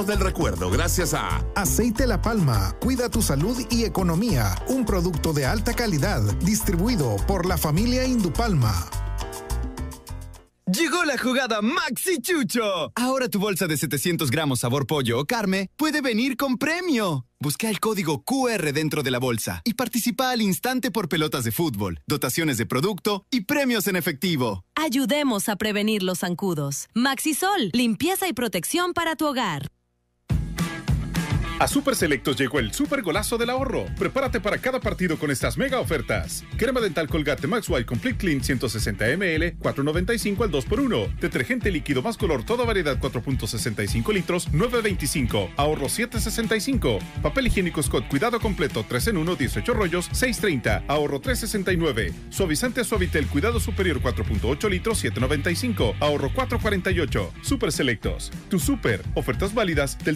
Vinos del Recuerdo, gracias a Aceite La Palma, cuida tu salud y economía. Un producto de alta calidad, distribuido por la familia Indupalma. Llegó la jugada Maxi Chucho. Ahora tu bolsa de 700 gramos sabor pollo o carne puede venir con premio. Busca el código QR dentro de la bolsa y participa al instante por pelotas de fútbol, dotaciones de producto y premios en efectivo. Ayudemos a prevenir los zancudos. Maxisol, limpieza y protección para tu hogar. A Super Selectos llegó el super golazo del ahorro. Prepárate para cada partido con estas mega ofertas. Crema dental Colgate Max White Complete Clean 160 ml, 4.95 al 2x1. Detergente líquido más color toda variedad 4.65 litros, 9.25. Ahorro 7.65. Papel higiénico Scott Cuidado Completo 3 en 1, 18 rollos, 6.30. Ahorro 3.69. Suavizante Suavitel Cuidado Superior 4.8 litros, 7.95. Ahorro 4.48. Super Selectos. Tu super. Ofertas válidas del